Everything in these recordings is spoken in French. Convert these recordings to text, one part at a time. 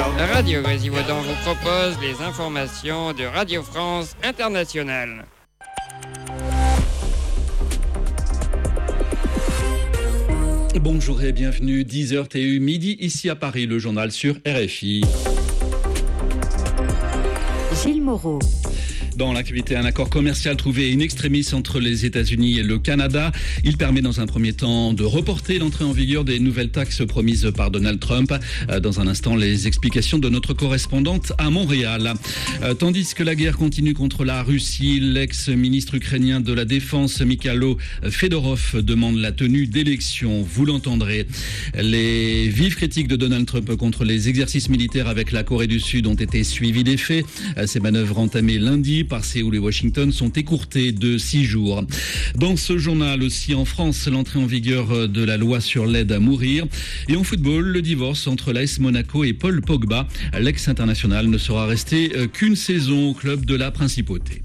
Radio Grésivaudan vous propose les informations de Radio France Internationale. Bonjour et bienvenue, 10h TU midi, ici à Paris, le journal sur RFI. Gilles Moreau. Dans l'activité, un accord commercial trouvé in extremis entre les États-Unis et le Canada. Il permet dans un premier temps de reporter l'entrée en vigueur des nouvelles taxes promises par Donald Trump. Dans un instant, les explications de notre correspondante à Montréal. Tandis que la guerre continue contre la Russie, l'ex-ministre ukrainien de la Défense, Mikhailo Fedorov, demande la tenue d'élections. Vous l'entendrez. Les vives critiques de Donald Trump contre les exercices militaires avec la Corée du Sud ont été suivies des faits. Ces manœuvres entamées lundi par Séoul et Washington sont écourtées de 6 jours. Dans ce journal aussi, en France, l'entrée en vigueur de la loi sur l'aide à mourir. Et en football, le divorce entre l'AS Monaco et Paul Pogba. L'ex-international ne sera resté qu'une saison au club de la Principauté.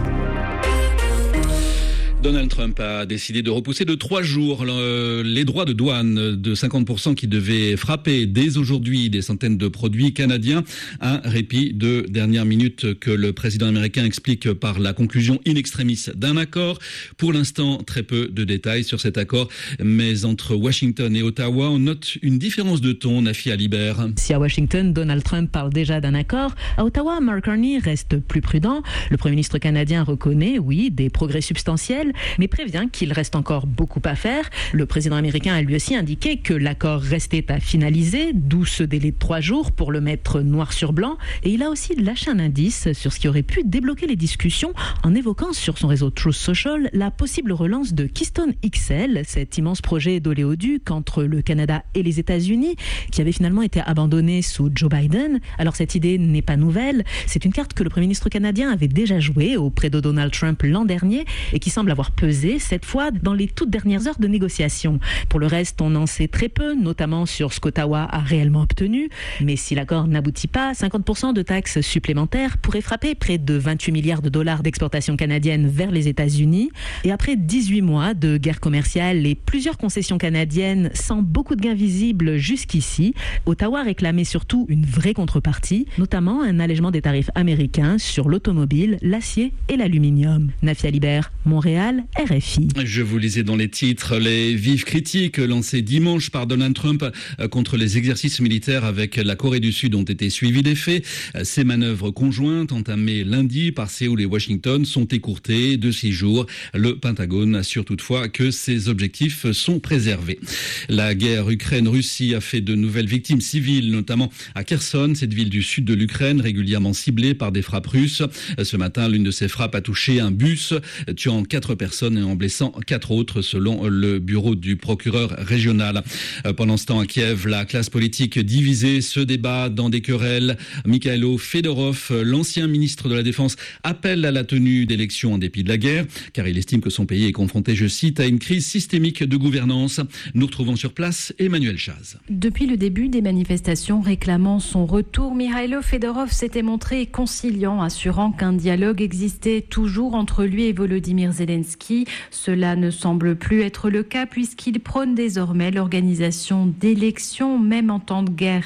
Donald Trump a décidé de repousser de 3 jours les droits de douane de 50% qui devaient frapper dès aujourd'hui des centaines de produits canadiens. Un répit de dernière minute que le président américain explique par la conclusion in extremis d'un accord. Pour l'instant, très peu de détails sur cet accord, mais entre Washington et Ottawa, on note une différence de ton, Nafi Alibert. Si à Washington, Donald Trump parle déjà d'un accord, à Ottawa, Mark Carney reste plus prudent. Le Premier ministre canadien reconnaît, oui, des progrès substantiels, mais prévient qu'il reste encore beaucoup à faire. Le président américain a lui aussi indiqué que l'accord restait à finaliser, d'où ce délai de 3 jours pour le mettre noir sur blanc. Et il a aussi lâché un indice sur ce qui aurait pu débloquer les discussions en évoquant sur son réseau Truth Social la possible relance de Keystone XL, cet immense projet d'oléoduc entre le Canada et les États-Unis, qui avait finalement été abandonné sous Joe Biden. Alors cette idée n'est pas nouvelle, c'est une carte que le Premier ministre canadien avait déjà jouée auprès de Donald Trump l'an dernier et qui semble avoir pesé cette fois dans les toutes dernières heures de négociation. Pour le reste, on en sait très peu, notamment sur ce qu'Ottawa a réellement obtenu. Mais si l'accord n'aboutit pas, 50% de taxes supplémentaires pourraient frapper près de 28 milliards de dollars d'exportation canadienne vers les États-Unis. Et après 18 mois de guerre commerciale et plusieurs concessions canadiennes sans beaucoup de gains visibles jusqu'ici, Ottawa réclamait surtout une vraie contrepartie, notamment un allègement des tarifs américains sur l'automobile, l'acier et l'aluminium. Nafi Alibert, Montréal, RFI. Je vous lisais dans les titres les vives critiques lancées dimanche par Donald Trump contre les exercices militaires avec la Corée du Sud ont été suivies des faits. Ces manœuvres conjointes entamées lundi par Séoul et Washington sont écourtées de 6 jours. Le Pentagone assure toutefois que ces objectifs sont préservés. La guerre Ukraine-Russie a fait de nouvelles victimes civiles, notamment à Kherson, cette ville du sud de l'Ukraine, régulièrement ciblée par des frappes russes. Ce matin, l'une de ces frappes a touché un bus, tuant 4 personnes et en blessant 4 autres, selon le bureau du procureur régional. Pendant ce temps, à Kiev, la classe politique divisée se débat dans des querelles. Mikhailo Fedorov, l'ancien ministre de la Défense, appelle à la tenue d'élections en dépit de la guerre, car il estime que son pays est confronté, je cite, à une crise systémique de gouvernance. Nous retrouvons sur place Emmanuel Chaz. Depuis le début des manifestations réclamant son retour, Mikhailo Fedorov s'était montré conciliant, assurant qu'un dialogue existait toujours entre lui et Volodymyr Zelensky. Cela ne semble plus être le cas puisqu'il prône désormais l'organisation d'élections, même en temps de guerre.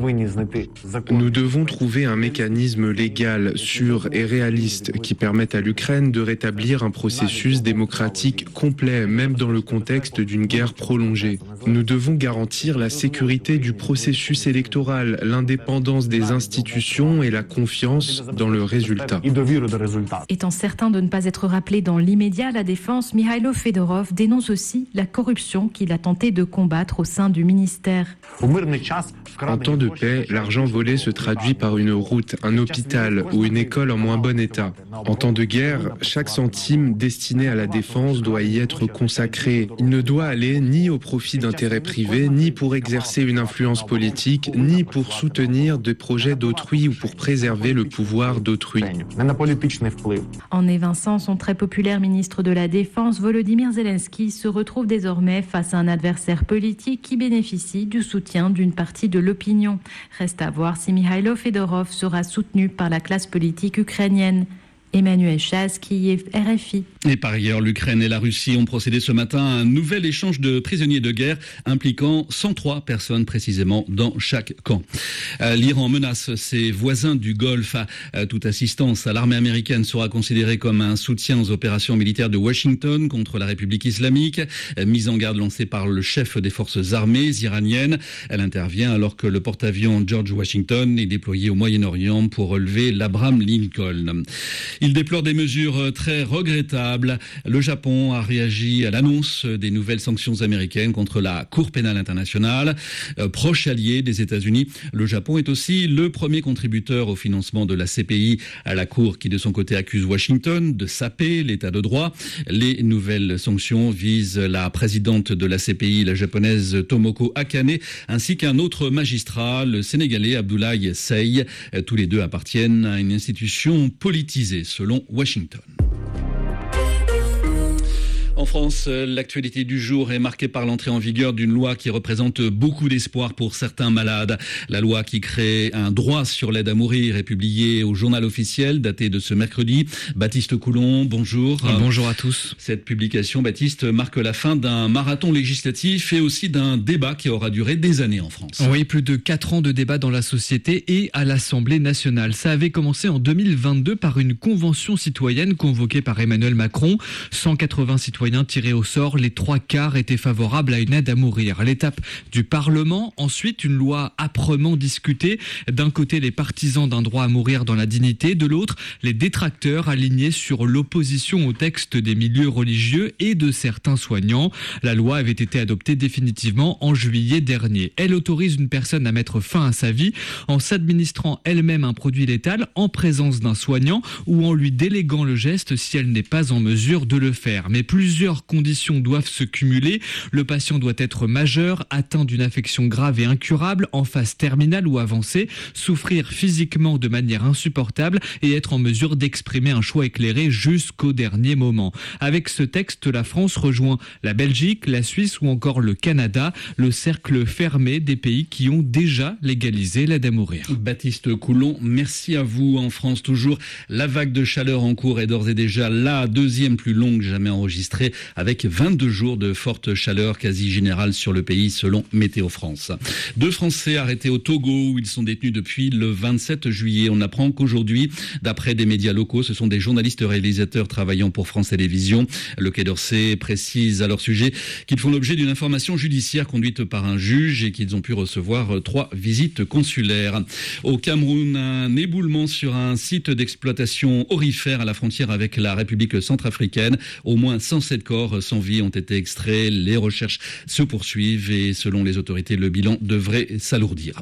Nous devons trouver un mécanisme légal, sûr et réaliste qui permette à l'Ukraine de rétablir un processus démocratique complet, même dans le contexte d'une guerre prolongée. Nous devons garantir la sécurité du processus électoral, l'indépendance des institutions et la confiance dans le résultat. Étant certain de ne pas être rappelé dans l'immédiat à la défense, Mikhailo Fedorov dénonce aussi la corruption qu'il a tenté de combattre au sein du ministère. En temps de paix, l'argent volé se traduit par une route, un hôpital ou une école en moins bon état. En temps de guerre, chaque centime destiné à la défense doit y être consacré. Il ne doit aller ni au profit d'intérêts privés, ni pour exercer une influence politique, ni pour soutenir des projets d'autrui ou pour préserver le pouvoir d'autrui. En évinçant son très populaire ministre de la Défense, Volodymyr Zelensky se retrouve désormais face à un adversaire politique qui bénéficie du soutien d'une partie de l'opinion. Reste à voir si Mikhailo Fedorov sera soutenu par la classe politique ukrainienne. Emmanuel Chaz, Kiev, RFI. Et par ailleurs, l'Ukraine et la Russie ont procédé ce matin à un nouvel échange de prisonniers de guerre impliquant 103 personnes précisément dans chaque camp. L'Iran menace ses voisins du Golfe. Toute assistance à l'armée américaine sera considérée comme un soutien aux opérations militaires de Washington contre la République islamique. Mise en garde lancée par le chef des forces armées iraniennes. Elle intervient alors que le porte-avions George Washington est déployé au Moyen-Orient pour relever l'Abraham Lincoln. Il déplore des mesures très regrettables. Le Japon a réagi à l'annonce des nouvelles sanctions américaines contre la Cour pénale internationale. Proche allié des États-Unis, le Japon est aussi le premier contributeur au financement de la CPI à la Cour qui de son côté accuse Washington de saper l'état de droit. Les nouvelles sanctions visent la présidente de la CPI, la japonaise Tomoko Akane, ainsi qu'un autre magistrat, le sénégalais Abdoulaye Seye. Tous les deux appartiennent à une institution politisée selon Washington. En France, l'actualité du jour est marquée par l'entrée en vigueur d'une loi qui représente beaucoup d'espoir pour certains malades. La loi qui crée un droit sur l'aide à mourir est publiée au journal officiel daté de ce mercredi. Baptiste Coulon, bonjour. Bonjour à tous. Cette publication, Baptiste, marque la fin d'un marathon législatif et aussi d'un débat qui aura duré des années en France. Oui, plus de 4 ans de débat dans la société et à l'Assemblée nationale. Ça avait commencé en 2022 par une convention citoyenne convoquée par Emmanuel Macron. 180 citoyens tirés au sort, les 3/4 étaient favorables à une aide à mourir. L'étape du Parlement, ensuite une loi âprement discutée. D'un côté, les partisans d'un droit à mourir dans la dignité, de l'autre, les détracteurs alignés sur l'opposition au texte des milieux religieux et de certains soignants. La loi avait été adoptée définitivement en juillet dernier. Elle autorise une personne à mettre fin à sa vie en s'administrant elle-même un produit létal en présence d'un soignant ou en lui déléguant le geste si elle n'est pas en mesure de le faire. Mais plusieurs conditions doivent se cumuler. Le patient doit être majeur, atteint d'une affection grave et incurable, en phase terminale ou avancée, souffrir physiquement de manière insupportable et être en mesure d'exprimer un choix éclairé jusqu'au dernier moment. Avec ce texte, la France rejoint la Belgique, la Suisse ou encore le Canada, le cercle fermé des pays qui ont déjà légalisé l'aide à mourir. Baptiste Coulon, merci à vous. En France, toujours, la vague de chaleur en cours est d'ores et déjà la deuxième plus longue jamais enregistrée, avec 22 jours de forte chaleur quasi générale sur le pays selon Météo France. 2 Français arrêtés au Togo où ils sont détenus depuis le 27 juillet. On apprend qu'aujourd'hui, d'après des médias locaux, ce sont des journalistes réalisateurs travaillant pour France Télévisions. Le Quai d'Orsay précise à leur sujet qu'ils font l'objet d'une information judiciaire conduite par un juge et qu'ils ont pu recevoir 3 visites consulaires. Au Cameroun, un éboulement sur un site d'exploitation aurifère à la frontière avec la République centrafricaine. Au moins 107 corps sans vie ont été extraits. Les recherches se poursuivent et selon les autorités, le bilan devrait s'alourdir.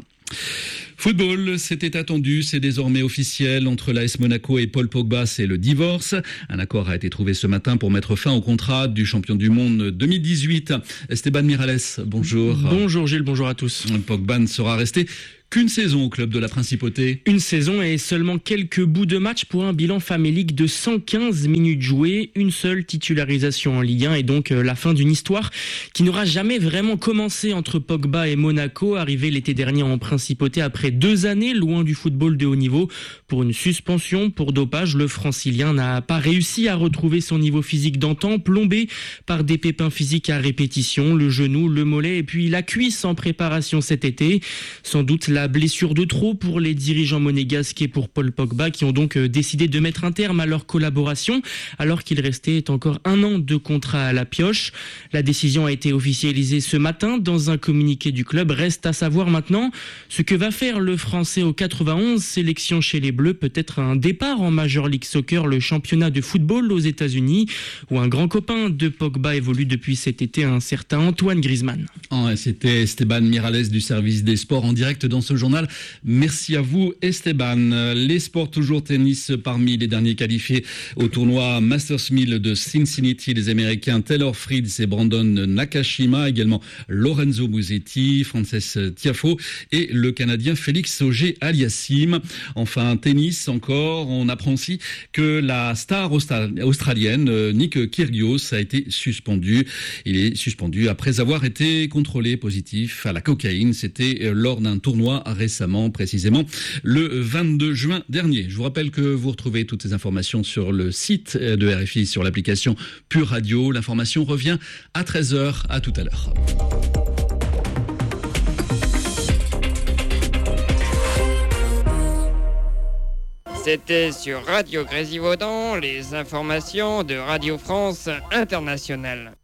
Football, c'était attendu, c'est désormais officiel. Entre l'AS Monaco et Paul Pogba, c'est le divorce. Un accord a été trouvé ce matin pour mettre fin au contrat du champion du monde 2018. Esteban Miralles, bonjour. Bonjour Gilles, bonjour à tous. Pogba ne sera resté qu'une saison au club de la Principauté. Une saison et seulement quelques bouts de match pour un bilan famélique de 115 minutes jouées. Une seule titularisation en Ligue 1 et donc la fin d'une histoire qui n'aura jamais vraiment commencé entre Pogba et Monaco, arrivé l'été dernier en Principauté après 2 années loin du football de haut niveau. Pour une suspension pour dopage, le Francilien n'a pas réussi à retrouver son niveau physique d'antan, plombé par des pépins physiques à répétition, le genou, le mollet et puis la cuisse en préparation cet été. Sans doute la blessure de trop pour les dirigeants monégasques et pour Paul Pogba qui ont donc décidé de mettre un terme à leur collaboration alors qu'il restait encore 1 an de contrat à la pioche. La décision a été officialisée ce matin dans un communiqué du club. Reste à savoir maintenant ce que va faire le Français au 91, sélection chez les Bleus, peut-être un départ en Major League Soccer, le championnat de football aux États-Unis où un grand copain de Pogba évolue depuis cet été, un certain Antoine Griezmann. C'était Esteban Miralles du service des sports en direct dans ce journal. Merci à vous Esteban. Les sports toujours tennis parmi les derniers qualifiés au tournoi Masters 1000 de Cincinnati, les Américains Taylor Fritz et Brandon Nakashima, également Lorenzo Musetti, Frances Tiafoe et le Canadien Félix Auger-Aliassime. Enfin tennis encore, on apprend aussi que la star australienne Nick Kyrgios a été suspendu. Il est suspendu après avoir été contrôlé positif à la cocaïne. C'était lors d'un tournoi mois récemment, précisément le 22 juin dernier. Je vous rappelle que vous retrouvez toutes ces informations sur le site de RFI, sur l'application Pure Radio. L'information revient à 13h. À tout à l'heure. C'était sur Radio Grésivaudan, les informations de Radio France Internationale.